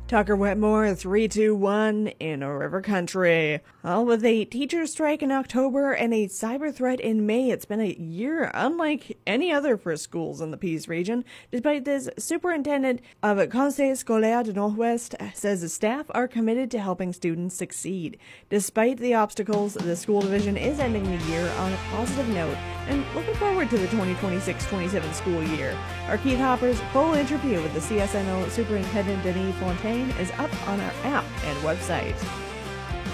Tucker Wetmore, 321 in a river country. Well, with a teacher strike in October and a cyber threat in May, it's been a year unlike any other for schools in the Peace region. Despite this, Superintendent of Conseil Scolaire du Nord-Ouest says the staff are committed to helping students succeed. Despite the obstacles, the school division is ending the year on a positive note and looking forward to the 2026-27 school year. Our Keith Hopper's full interview with the CSNO Superintendent Denis Fontaine is up on our app and website.